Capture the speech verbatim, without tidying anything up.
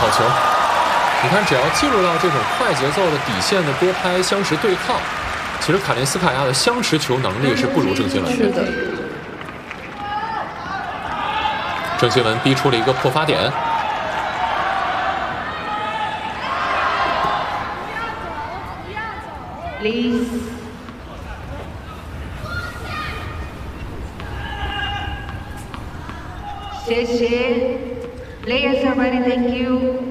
好球！你看，只要进入到这种快节奏的底线的多拍相持对抗，其实卡林斯卡娅的相持球能力是不如郑钦文的。 是的。 郑钦文逼出了一个破发点。 Please. 谢谢 ，Players are ready, thank you.